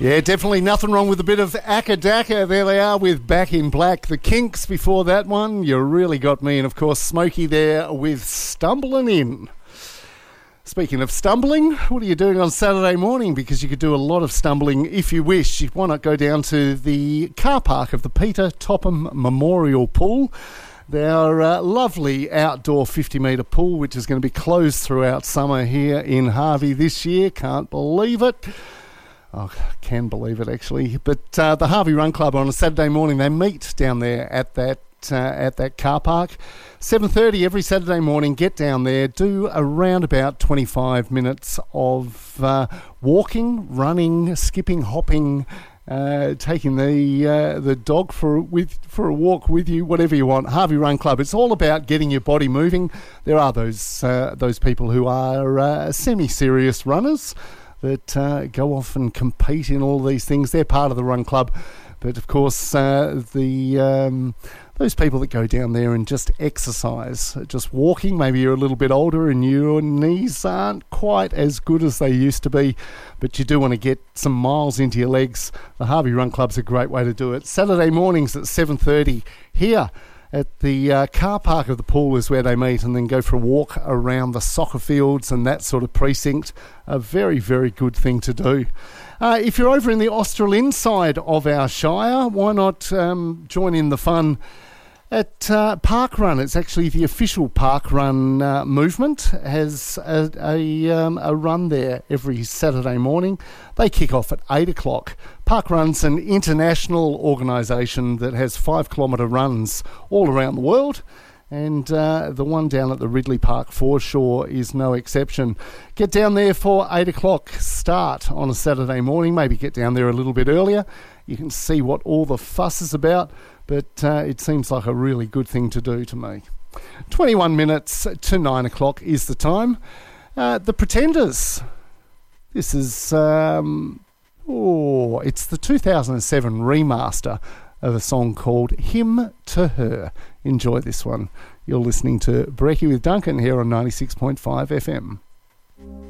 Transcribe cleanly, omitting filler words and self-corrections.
Yeah, definitely nothing wrong with a bit of Acca Dacca. There they are with Back in Black. The Kinks before that one. You really got me. And, of course, Smokey there with Stumbling In. Speaking of stumbling, what are you doing on Saturday morning? Because you could do a lot of stumbling if you wish. Why not go down to the car park of the Peter Topham Memorial Pool? Their lovely outdoor 50-metre pool, which is going to be closed throughout summer here in Harvey this year. Can't believe it. Oh, I can believe it, actually. But the Harvey Run Club on a Saturday morning, they meet down there at that car park. 7:30 every Saturday morning, get down there, do around about 25 minutes of walking, running, skipping, hopping, taking the dog for a walk with you, whatever you want. Harvey Run Club. It's all about getting your body moving. There are those people who are semi-serious runners that go off and compete in all these things. They're part of the Run Club. But, of course, those people that go down there and just exercise, just walking, maybe you're a little bit older and your knees aren't quite as good as they used to be, but you do want to get some miles into your legs. The Harvey Run Club's a great way to do it. Saturday mornings at 7:30 here at the car park of the pool is where they meet, and then go for a walk around the soccer fields and that sort of precinct. A very, very good thing to do. If you're over in the Australind side of our shire, why not join in the fun at Parkrun? It's actually the official Parkrun movement has a run there every Saturday morning. They kick off at 8 o'clock. Parkrun's an international organisation that has 5-kilometre runs all around the world. And the one down at the Ridley Park foreshore is no exception. Get down there for 8 o'clock start on a Saturday morning. Maybe get down there a little bit earlier. You can see what all the fuss is about, but it seems like a really good thing to do to me. 21 minutes to 9 o'clock is the time. The Pretenders. This is, it's the 2007 remaster of a song called Hymn to Her. Enjoy this one. You're listening to Brekkie with Duncan here on 96.5 FM.